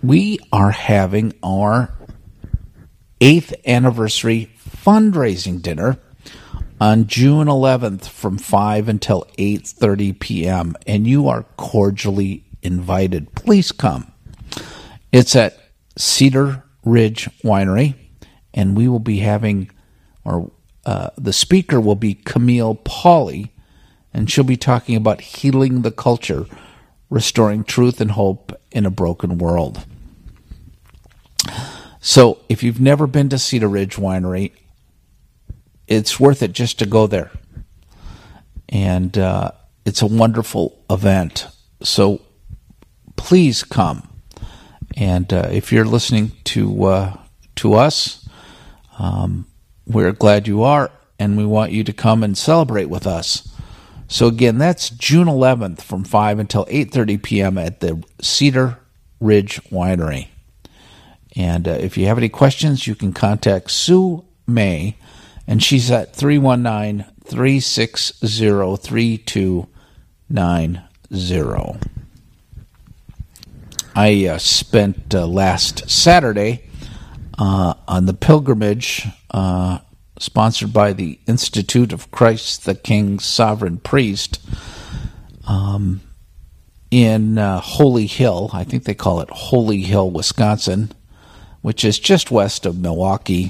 we are having our 8th anniversary fundraising dinner on June 11th from 5 until 8:30 p.m., and you are cordially invited. Please come. It's at Cedar Ridge Winery, and we will be having, the speaker will be Camille Pauley, and she'll be talking about healing the culture, restoring truth and hope in a broken world. So if you've never been to Cedar Ridge Winery, it's worth it just to go there. And it's a wonderful event. So please come. And if you're listening to us, we're glad you are, and we want you to come and celebrate with us. So again, that's June 11th from 5 until 8:30 p.m. at the Cedar Ridge Winery. And if you have any questions, you can contact Sue May, and she's at 319-360-3290. I spent last Saturday on the pilgrimage sponsored by the Institute of Christ the King Sovereign Priest in Holy Hill. I think they call it Holy Hill, Wisconsin, which is just west of Milwaukee.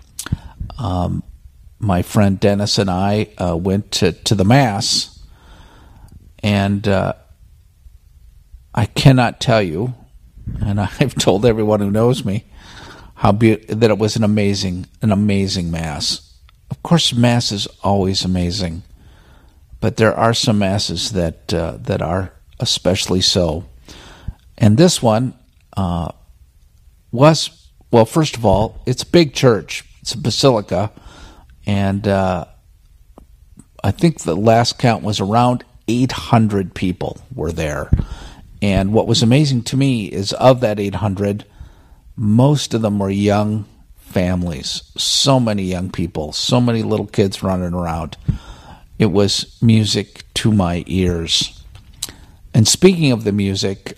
My friend Dennis and I went to the Mass, and I cannot tell you, and I've told everyone who knows me, that it was an amazing Mass. Of course, Mass is always amazing, but there are some Masses that are especially so. And this one was, well, first of all, it's a big church. It's a basilica, and I think the last count was around 800 people were there. And what was amazing to me is of that 800, most of them were young families. So many young people, so many little kids running around. It was music to my ears. And speaking of the music,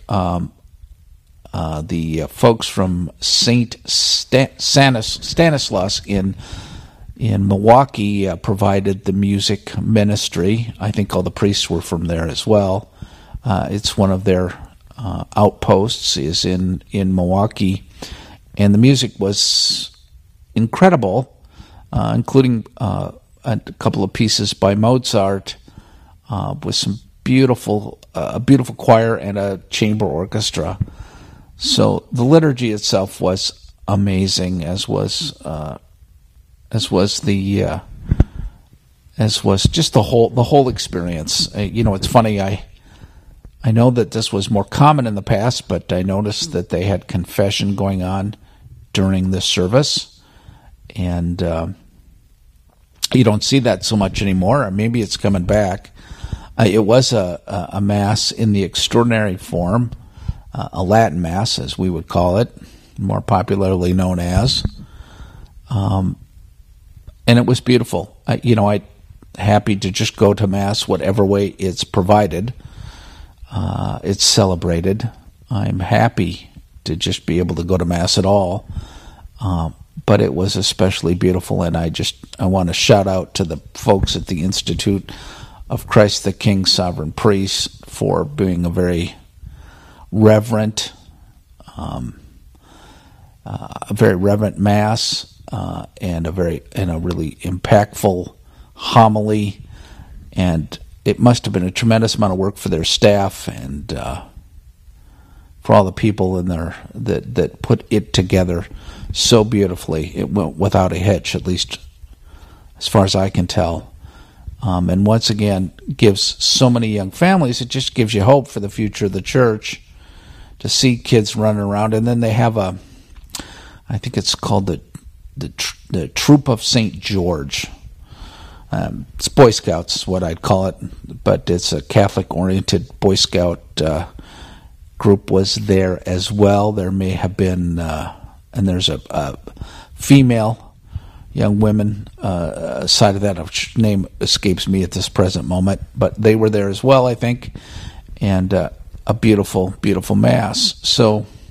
the folks from St. Stanislaus in Milwaukee provided the music ministry. I think all the priests were from there as well. It's one of their outposts is in Milwaukee, and the music was incredible, including a couple of pieces by Mozart, with some beautiful choir and a chamber orchestra. So the liturgy itself was amazing, as was just the whole experience. It's funny. I know that this was more common in the past, but I noticed that they had confession going on during this service, and you don't see that so much anymore. Or maybe it's coming back. It was a Mass in the extraordinary form, a Latin Mass, as we would call it, more popularly known as. And it was beautiful. I'm happy to just go to Mass whatever way it's provided. It's celebrated. I'm happy to just be able to go to Mass at all. But it was especially beautiful, and I want to shout out to the folks at the Institute of Christ the King Sovereign Priest for being a very reverent, Mass, and a really impactful homily, and it must have been a tremendous amount of work for their staff and for all the people in there that put it together so beautifully. It went without a hitch, at least as far as I can tell. And once again, gives so many young families, it just gives you hope for the future of the church to see kids running around. And then they have I think it's called the Troop of St. George. It's Boy Scouts is what I'd call it, but it's a Catholic-oriented Boy Scout group was there as well. There may have been, and there's a female young women side of that, which name escapes me at this present moment, but they were there as well, I think, and a beautiful, beautiful Mass. So